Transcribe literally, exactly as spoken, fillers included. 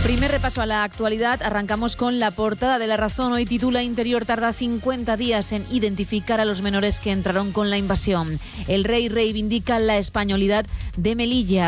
Primer repaso a la actualidad. Arrancamos con la portada de La Razón. Hoy titula: Interior tarda cincuenta días en identificar a los menores que entraron con la invasión. El rey reivindica la españolidad de Melilla.